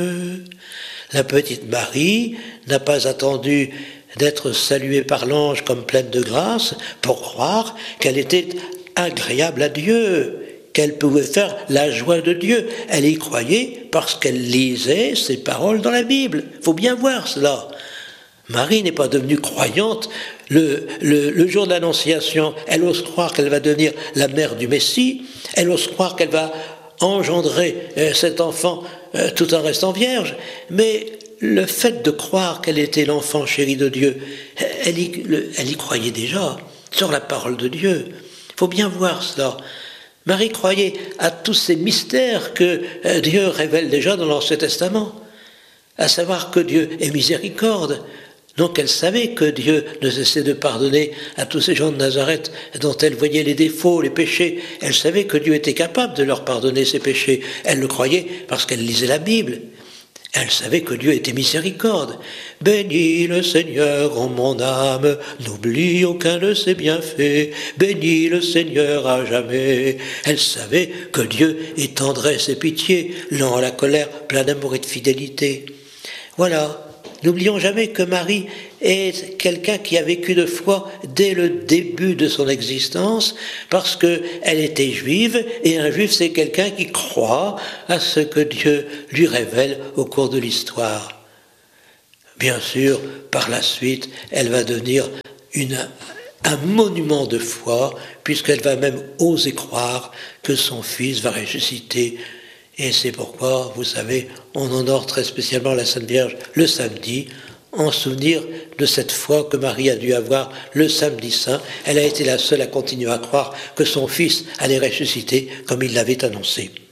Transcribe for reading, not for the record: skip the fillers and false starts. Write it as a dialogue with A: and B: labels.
A: La petite Marie n'a pas attendu d'être saluée par l'ange comme pleine de grâce pour croire qu'elle était agréable à Dieu, qu'elle pouvait faire la joie de Dieu. Elle y croyait parce qu'elle lisait ces paroles dans la Bible. Il faut bien voir cela. Marie n'est pas devenue croyante le jour de l'Annonciation. Elle ose croire qu'elle va devenir la mère du Messie. Elle ose croire qu'elle va engendrer cet enfant tout en restant vierge. Mais le fait de croire qu'elle était l'enfant chéri de Dieu, elle y croyait déjà sur la parole de Dieu. Il faut bien voir cela. Marie croyait à tous ces mystères que Dieu révèle déjà dans l'Ancien Testament, à savoir que Dieu est miséricorde. Donc elle savait que Dieu ne cessait de pardonner à tous ces gens de Nazareth dont elle voyait les défauts, les péchés. Elle savait que Dieu était capable de leur pardonner ces péchés. Elle le croyait parce qu'elle lisait la Bible. Elle savait que Dieu était miséricorde. « Bénis le Seigneur en mon âme, n'oublie aucun de ses bienfaits. Bénis le Seigneur à jamais. » Elle savait que Dieu est tendresse et pitié, lent à la colère, plein d'amour et de fidélité. Voilà. N'oublions jamais que Marie est quelqu'un qui a vécu de foi dès le début de son existence, parce qu'elle était juive, et un juif c'est quelqu'un qui croit à ce que Dieu lui révèle au cours de l'histoire. Bien sûr, par la suite, elle va devenir un monument de foi, puisqu'elle va même oser croire que son fils va ressusciter. Et c'est pourquoi, vous savez, on honore très spécialement la Sainte Vierge le samedi, en souvenir de cette foi que Marie a dû avoir le samedi saint. Elle a été la seule à continuer à croire que son fils allait ressusciter comme il l'avait annoncé.